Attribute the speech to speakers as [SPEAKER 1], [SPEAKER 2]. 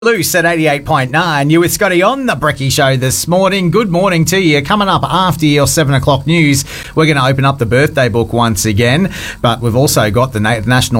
[SPEAKER 1] Loose at 88.9. You with Scotty on the Brekkie Show this morning. Good morning to you. Coming up after your 7 o'clock news, we're going to open up the birthday book once again, but we've also got the National